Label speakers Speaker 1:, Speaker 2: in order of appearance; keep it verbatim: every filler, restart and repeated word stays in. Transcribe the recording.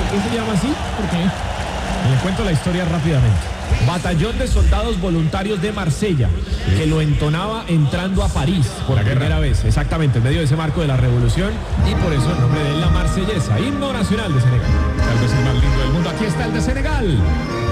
Speaker 1: qué se llama así?
Speaker 2: ¿Por qué?
Speaker 1: Les cuento la historia rápidamente. Batallón de Soldados Voluntarios de Marsella, sí, que lo entonaba entrando a París por la primera guerra. vez, exactamente, en medio de ese marco de la revolución, y por eso el nombre de La Marsellesa, himno nacional de Senegal.
Speaker 2: Tal vez el más lindo del mundo. Aquí está el de Senegal.